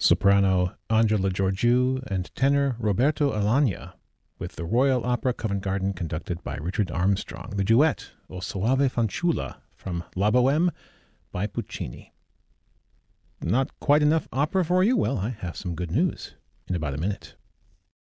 soprano Angela Georgiou, and tenor Roberto Alagna, with the Royal Opera Covent Garden conducted by Richard Armstrong. The duet, O Soave Fanciulla, from La Bohème by Puccini. Not quite enough opera for you? Well, I have some good news in about a minute.